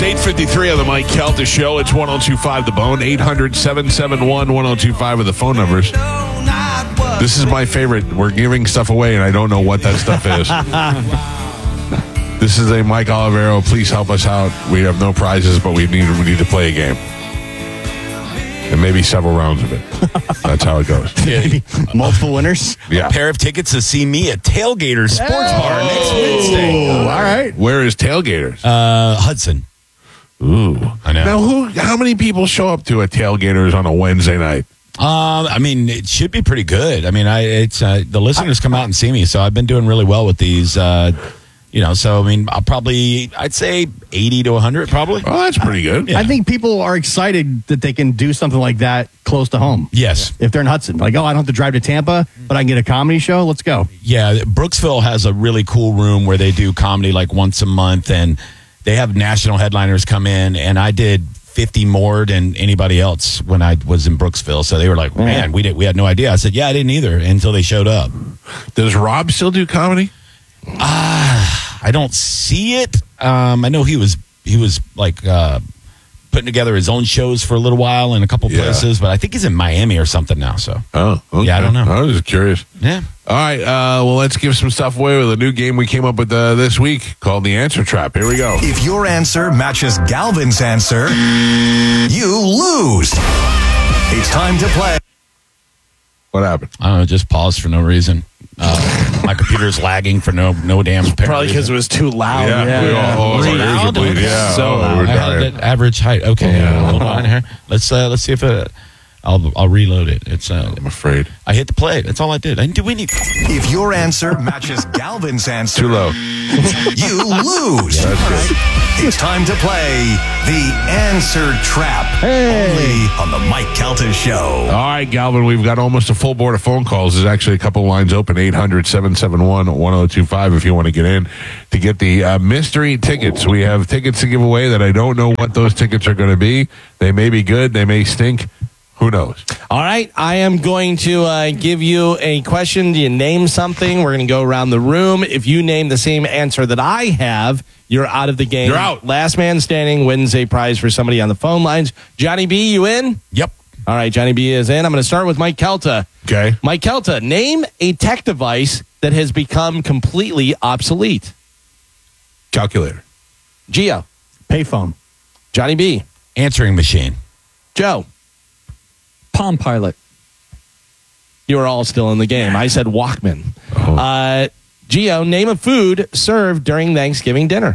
It's 8:53 on the Mike Calta Show. It's 102.5 The Bone. 800-771-1025 are the phone numbers. This is my favorite. We're giving stuff away, and I don't know what that stuff is. This is a Mike Olivero. Please help us out. We have no prizes, but we need to play a game. And maybe several rounds of it. That's how it goes. Maybe multiple winners. Yeah. A pair of tickets to see me at Tailgaters Sports Bar next Wednesday. All right. Where is Tailgaters? Hudson. Ooh. I know. Now, how many people show up to a Tailgaters on a Wednesday night? I mean, it should be pretty good. I mean, the listeners come out and see me, so I've been doing really well with these. So I mean, I'd say 80 to 100 probably. Oh, that's pretty good. Yeah. I think people are excited that they can do something like that close to home. Yes. If they're in Hudson. Like, I don't have to drive to Tampa, but I can get a comedy show. Let's go. Yeah, Brooksville has a really cool room where they do comedy like once a month, and they have national headliners come in, and I did 50 more than anybody else when I was in Brooksville. So they were like, man, we had no idea. I said, yeah, I didn't either until they showed up. Does Rob still do comedy? I don't see it. I know he was like putting together his own shows for a little while in a couple places, but I think he's in Miami or something now. So okay. Yeah, I don't know. I was just curious. Yeah. All right. Well, let's give some stuff away with a new game we came up with this week called the Answer Trap. Here we go. If your answer matches Galvin's answer, you lose. It's time to play. What happened? I don't know. Just paused for no reason. My computer's lagging for no damn apparent Probably because it was too loud. our ears are bleeding. Yeah. So we're I had dying. that average height. Okay, hold on here. Let's see if I'll reload it. I'm afraid. I hit the play. That's all I did. I didn't do anything. If your answer matches Galvin's answer, Too low. you lose. That's good. It's time to play the Answer Trap. Only on the Mike Calta Show. All right, Galvin, we've got almost a full board of phone calls. There's actually a couple lines open, 800-771-1025 if you want to get in to get the mystery tickets. We have tickets to give away that I don't know what those tickets are going to be. They may be good. They may stink. Who knows? All right, I am going to give you a question. Do you name something? We're going to go around the room. If you name the same answer that I have, you're out of the game. You're out. Last man standing wins a prize for somebody on the phone lines. Johnny B, you in? Yep. All right, Johnny B is in. I'm going to start with Mike Calta. Okay. Mike Calta, name a tech device that has become completely obsolete. Calculator. Gio. Payphone. Johnny B. Answering machine. Joe. Palm Pilot. You are all still in the game. I said Walkman. Gio, name a food served during Thanksgiving dinner.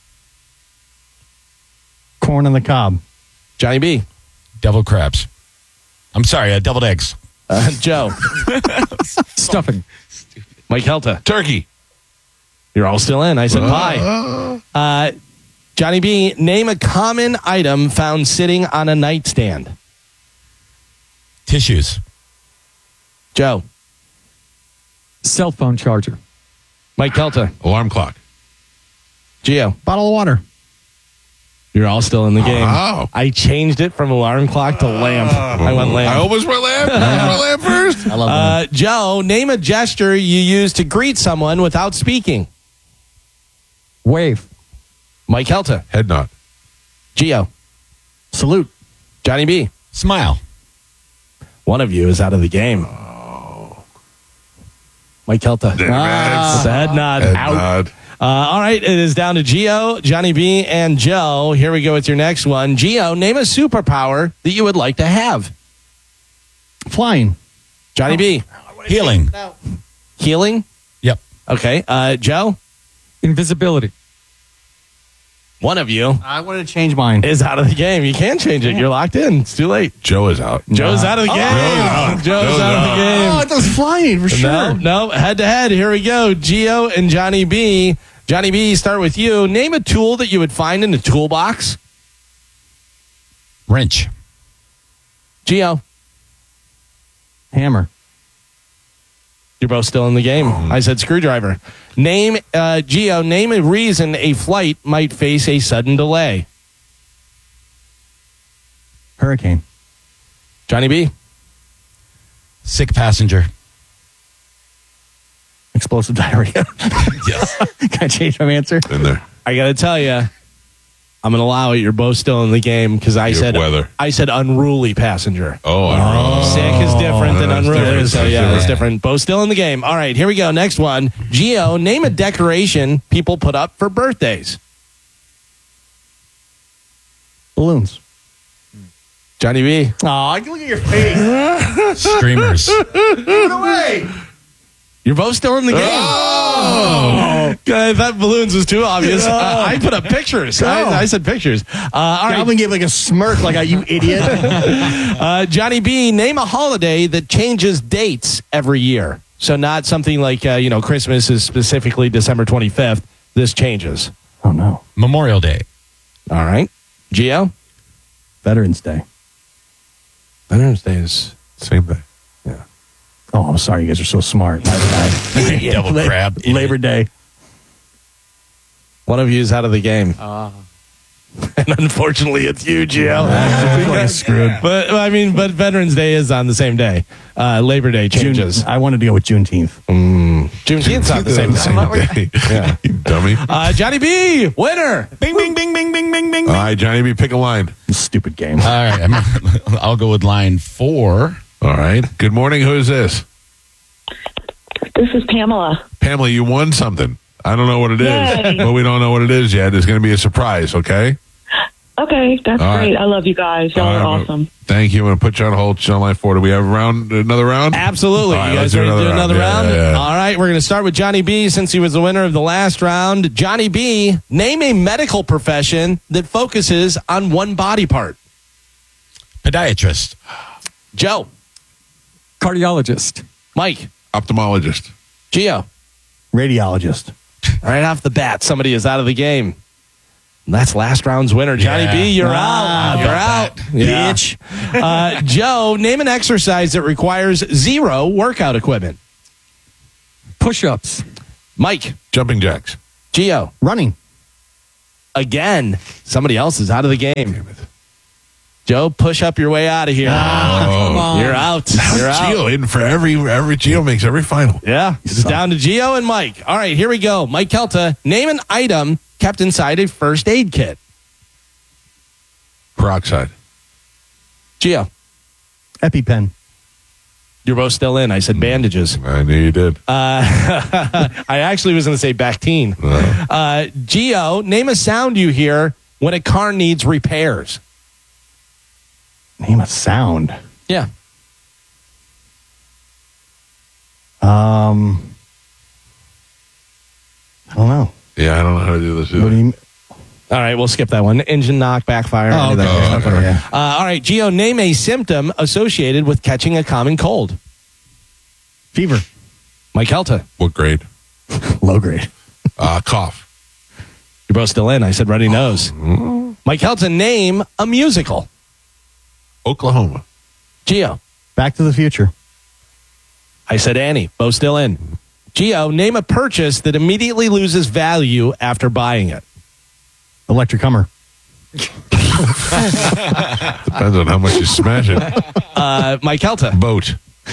Corn on the cob. Johnny B. Deviled crabs. I'm sorry, deviled eggs. Joe. Stuffing. Mike Helta. Turkey. You're all still in. I said pie. Johnny B, name a common item found sitting on a nightstand. Tissues. Joe. Cell phone charger. Mike Kelta. Alarm clock. Gio. Bottle of water. You're all still in the game. Wow. I changed it from alarm clock to lamp. I went lamp. I almost went lamp. I went lamp first. I love that. Joe, name a gesture you use to greet someone without speaking. Wave. Mike Helta. Head nod. Gio. Salute. Johnny B. Smile. One of you is out of the game. Mike Helta. That's The head nod. head Out. nod. All right, it is down to Gio, Johnny B, and Joe. Here we go with your next one. Gio, name a superpower that you would like to have. Flying. Johnny B. Healing. Healing? Yep. Okay. Joe? Invisibility. One of you I wanted to change mine. is out of the game. You can't change it. You're locked in. It's too late. Joe is out. Joe's out of the game. Joe's out of the game. Oh, I thought it was flying for sure. No, head to head. Here we go. Gio and Johnny B. Johnny B, start with you. Name a tool that you would find in a toolbox. Wrench. Gio, Hammer. you're both still in the game. I said screwdriver. Gio, name a reason a flight might face a sudden delay. Hurricane. Johnny B. Sick passenger. Explosive diarrhea. Yes. Can I change my answer? In there. I got to tell you, I'm going to allow it. You're both still in the game because I said weather. I said unruly passenger. Oh, Sick is different than that's unruly. different. So That's yeah, different. it's different. Both still in the game. All right, here we go. Next one. Gio, name a decoration people put up for birthdays. Balloons. Johnny B. Oh, look at your face. Streamers. Give it away. You're both still in the game. Oh, that balloons was too obvious. I put up pictures. I said pictures. All right, Calvin gave like a smirk, like, you idiot. Johnny B. Name a holiday that changes dates every year. So not something like Christmas is specifically December 25th. This changes. Oh, no. Memorial Day. All right, Gio. Veterans Day. Veterans Day is Same thing. Oh, I'm sorry. You guys are so smart. Double crab. idiot. Labor Day. one of you is out of the game. And unfortunately, it's you, Gio. Screwed. But Veterans Day is on the same day. Labor Day changes. I wanted to go with Juneteenth. Juneteenth's on the same day. Yeah. You dummy. Johnny B, winner. Bing, bing, bing, bing, bing, bing, bing. All right, Johnny B, pick a line. Stupid game. All right. I'll go with line 4. All right. Good morning. Who is this? This is Pamela. Pamela, you won something. I don't know what it is, Yay. but we don't know what it is yet. It's going to be a surprise, okay? Okay, that's All great. right. I love you guys. Y'all are All right, awesome. Thank you. I'm going to put you on hold. She's on line 4. Do we have another round? Absolutely. All right, You let's guys ready to do another Yeah, round? yeah. All right, we're going to start with Johnny B since he was the winner of the last round. Johnny B, name a medical profession that focuses on one body part. Podiatrist. Joe, Cardiologist. Mike, Ophthalmologist. Gio. Radiologist. Right off the bat, somebody is out of the game. And that's last round's winner. Johnny Yeah. B, you're out. You're out. Bitch. Joe, name an exercise that requires 0 workout equipment. Push-ups. Mike, Jumping jacks. Gio. Running. Again, somebody else is out of the game. Joe, push up your way out of here. You're out. You're out. Gio in for every Gio makes every final. Yeah, it's down to Gio and Mike. All right, here we go. Mike Kelta, name an item kept inside a first aid kit. Peroxide. Gio, EpiPen. you're both still in. I said bandages. I knew you did. I actually was going to say Bactine. Gio, name a sound you hear when a car needs repairs. Name a sound. Yeah. I don't know. Yeah, I don't know how to do this What do either. you All right, we'll skip that one. Engine knock, backfire. any of that kind of stuff. yeah. All right, Gio, name a symptom associated with catching a common cold. Fever. Mike Kelta, What grade? Low grade. Cough. you're both still in. I said runny nose. Mike Kelta, name a musical. Oklahoma. Gio, Back to the Future. I said Annie. Both still in. Gio, name a purchase that immediately loses value after buying it. Electric Hummer. Depends on how much you smash it. Mike Kelta, Boat.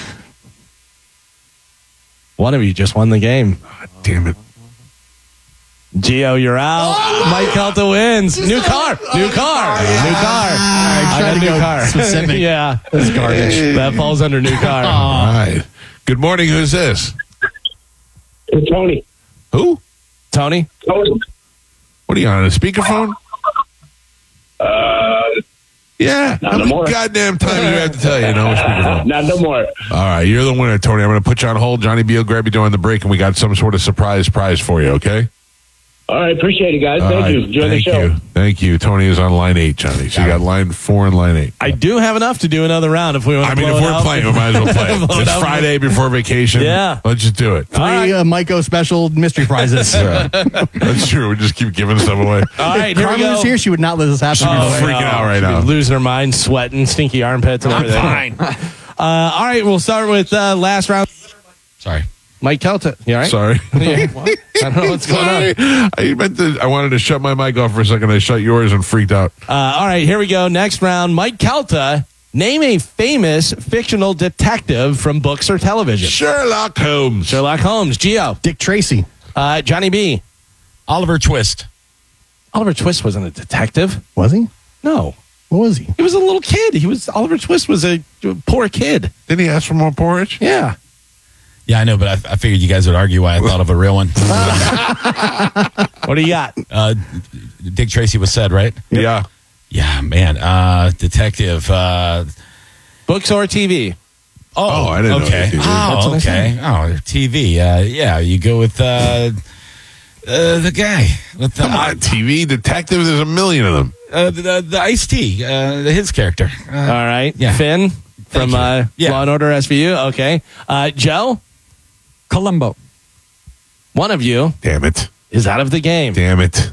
one of you just won the game. Damn it. Gio, you're out. Mike Kelta wins. New car. New car. New car. I got a new car. specific. Yeah. That's garbage. That falls under new car. All right. Good morning. Who's this? It's Tony. Who? Tony? Tony. What are you on a speakerphone? Yeah. Not How no many more. goddamn time do you have to tell you? No speakerphone. Not no more. All right. You're the winner, Tony. I'm going to put you on hold. Johnny B will grab you during the break, and we got some sort of surprise prize for you, okay? All right, appreciate it, guys. All Thank right. you. Enjoy the Thank show. you. Thank you. Tony is on line 8, Johnny. So you got line 4 and line 8. I do have enough to do another round if we want to I mean, blow if it we're out. playing, we might as well play it. Blow it It's out. Friday before vacation. Yeah. Let's just do it. 3 Myco special mystery prizes. Yeah. That's true. We just keep giving stuff away. All right, here we Carmen go. was here, she would not let this happen. She'd be freaking out right now. Losing her mind, sweating, stinky armpits, and everything. All right, we'll start with last round. Sorry. Mike Kelta. You all right? Sorry. Yeah, what? I don't know what's going on. I wanted to shut my mic off for a second. I shut yours and freaked out. All right, here we go. Next round. Mike Kelta. Name a famous fictional detective from books or television. Sherlock Holmes. Sherlock Holmes. Gio. Dick Tracy. Johnny B. Oliver Twist. Oliver Twist wasn't a detective. Was he? No. What was he? He was a little kid. Oliver Twist was a poor kid. Didn't he ask for more porridge? Yeah. Yeah, I know, but I figured you guys would argue why I thought of a real one. What do you got? Dick Tracy was said, right? Yeah. Yeah, man. Detective. Books or TV? Oh, I didn't know okay. the TV. Oh, okay. Oh, TV. Yeah, you go with the guy. With the, Come on, TV detective. There's a million of them. the Ice-T, his character. All right. yeah. Finn from Thank you. Yeah. Law & Order SVU. Okay. Joe, Columbo. one of you Damn it. is out of the game. Damn it.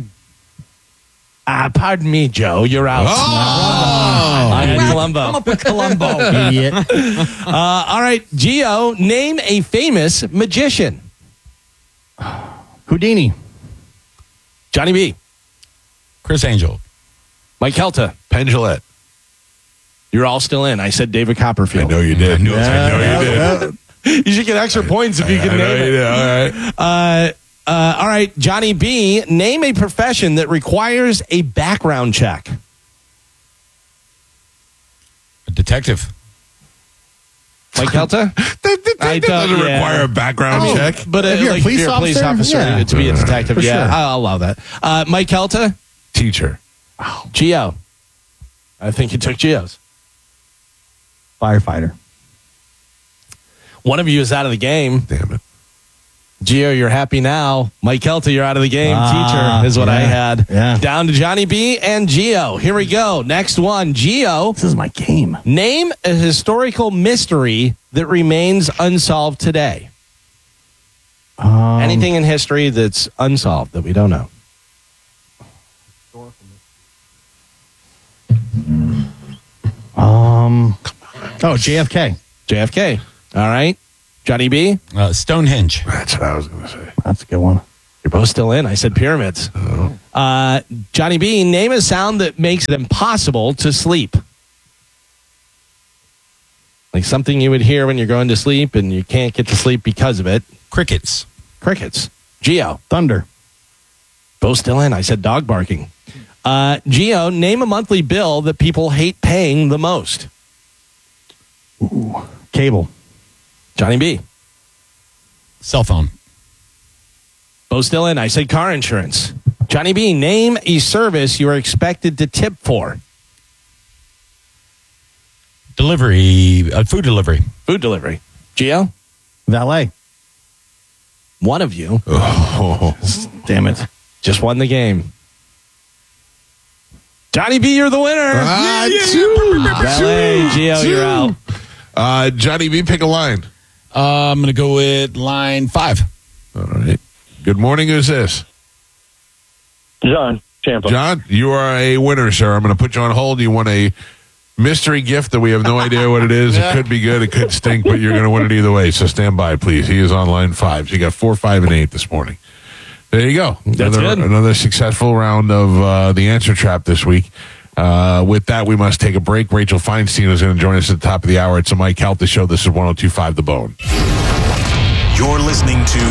Pardon me, Joe. You're out. I had Columbo. I'm up with Columbo. Idiot. All right. Gio, name a famous magician. Houdini. Johnny B. Chris Angel. Mike Kelta. Pendulette. You're all still in. I said David I Copperfield. know you did. I know you did. You should get extra points if you can I know name you it. did. All right. All right, Johnny B, name a profession that requires a background check. A detective. Mike Kelta? That doesn't require a background check. But If you're a police officer, yeah. to be a detective, For yeah, sure. I'll allow that. Mike Kelta? Teacher. Gio. I think you took Gio's. Firefighter. One of you is out of the game. Damn it. Gio, you're happy now. Mike Kelta, you're out of the game. Ah, Teacher is what I yeah, had. yeah. Down to Johnny B and Gio. Here we go. Next one. Gio, This is my game. name a historical mystery that remains unsolved today. Anything in history that's unsolved that we don't know. JFK. JFK. All right. Johnny B, Stonehenge. That's what I was going to say. That's a good one. you're both still in. I said pyramids. Johnny B, name a sound that makes it impossible to sleep. Like something you would hear when you're going to sleep and you can't get to sleep because of it. Crickets. Crickets. Gio. Thunder. Both still in. I said dog barking. Gio, name a monthly bill that people hate paying the most. Cable. Johnny B. Cell phone. Both still in. I said car insurance. Johnny B, name a service you are expected to tip for. Delivery. Food delivery. Food delivery. Gio, Valet. one of you Damn it. just won the game. Johnny B, you're the winner. Valet, Gio, you're out. Johnny B, pick a line. I'm going to go with line 5. All right. Good morning. Who's this? John Champa. John, you are a winner, sir. I'm going to put you on hold. You won a mystery gift that we have no idea what it is. It could be good. It could stink, but you're going to win it either way. So stand by, please. He is on line 5. So you got 4, 5, and 8 this morning. There you go. That's good. Another successful round of the answer trap this week. With that, we must take a break. Rachel Feinstein is going to join us at the top of the hour. It's the Mike Calta Show. This is 102.5 The Bone. You're listening to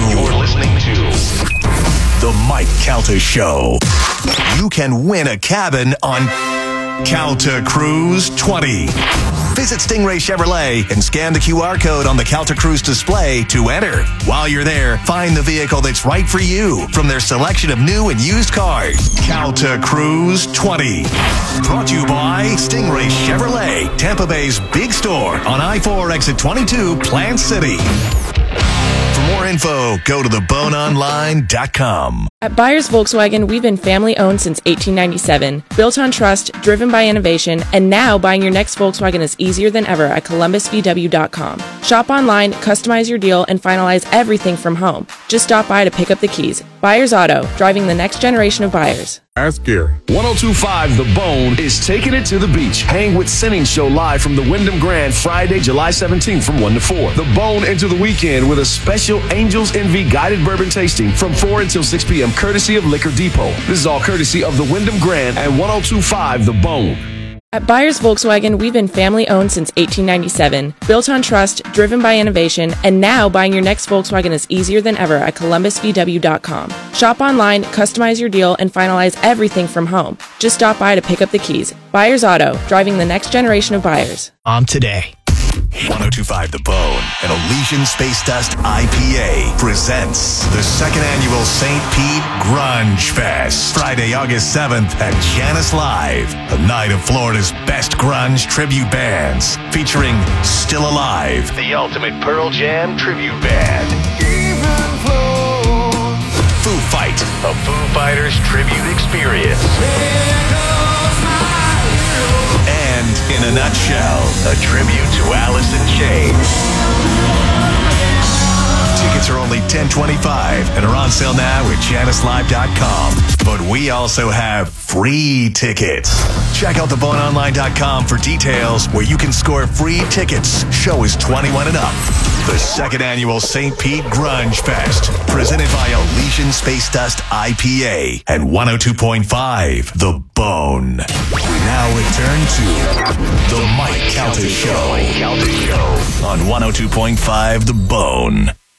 The Mike Calta Show. You can win a cabin on Calta Cruise 20. Visit Stingray Chevrolet and scan the QR code on the Calta Cruise display to enter. While you're there, find the vehicle that's right for you from their selection of new and used cars. Calta Cruise 20. Brought to you by Stingray Chevrolet, Tampa Bay's big store on I-4 exit 22, Plant City. For more info, go to theboneonline.com. At Byers Volkswagen, we've been family owned since 1897, built on trust, driven by innovation, and now buying your next Volkswagen is easier than ever at ColumbusVW.com. Shop online, customize your deal, and finalize everything from home. Just stop by to pick up the keys. Byers Auto, driving the next generation of buyers. Ask Gary. 102.5 The Bone is taking it to the beach. Hang with Sinning Show live from the Wyndham Grand Friday, July 17th from 1 to 4. The Bone into the weekend with a special Angels Envy guided bourbon tasting from 4 until 6 p.m. courtesy of Liquor Depot. This is all courtesy of the Wyndham Grand and 102.5 The Bone. At Byers Volkswagen, we've been family owned since 1897, built on trust, driven by innovation, and now buying your next Volkswagen is easier than ever at ColumbusVW.com. Shop online, customize your deal, and finalize everything from home. Just stop by to pick up the keys. Byers Auto, driving the next generation of buyers. On today. 1025 The Bone and Elysian Space Dust IPA presents the second annual St. Pete Grunge Fest. Friday, August 7th at Janice Live. A night of Florida's best grunge tribute bands featuring Still Alive, the ultimate Pearl Jam tribute band. Foo Fight, a Foo Fighters tribute experience. And in a nutshell, a tribute to Alice in Chains. Tickets are only $10.25 and are on sale now at JaniceLive.com. But we also have free tickets. Check out theboneonline.com for details where you can score free tickets. Show is 21 and up. The second annual St. Pete Grunge Fest, presented by Elysian Space Dust IPA and 102.5 The Bone. We now return to The Mike Calta Show on 102.5 The Bone.